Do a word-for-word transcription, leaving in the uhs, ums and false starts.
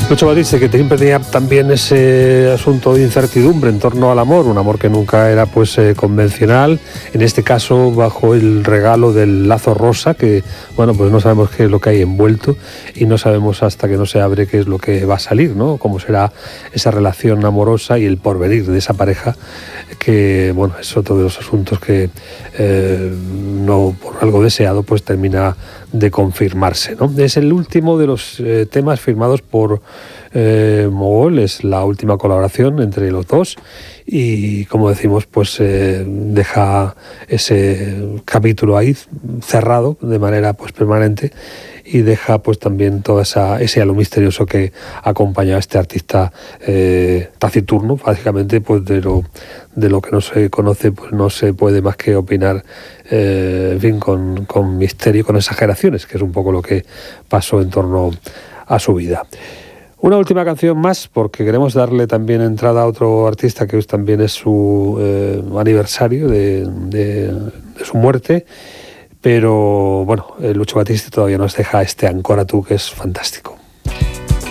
Lucho Batiste, que siempre tenía también ese asunto de incertidumbre en torno al amor, un amor que nunca era pues eh, convencional, en este caso bajo el regalo del lazo rosa, que bueno, pues no sabemos qué es lo que hay envuelto y no sabemos hasta que no se abre qué es lo que va a salir, ¿no? Cómo será esa relación amorosa y el porvenir de esa pareja, que bueno, es otro de los asuntos que eh, no por algo deseado pues termina de confirmarse, ¿no? Es el último de los eh, temas firmados por eh, Mogol, es la última colaboración entre los dos y, como decimos, pues eh, deja ese capítulo ahí cerrado de manera pues permanente y deja pues también todo esa, ese halo misterioso que acompaña a este artista eh, taciturno, básicamente pues de lo, de lo que no se conoce, pues no se puede más que opinar eh, en fin, con, con misterio, con exageraciones, que es un poco lo que pasó en torno a su vida. Una última canción más, porque queremos darle también entrada a otro artista que también es su eh, aniversario de, de, de su muerte. Pero bueno, Lucho Batiste todavía nos deja este Ancora tú, que es fantástico.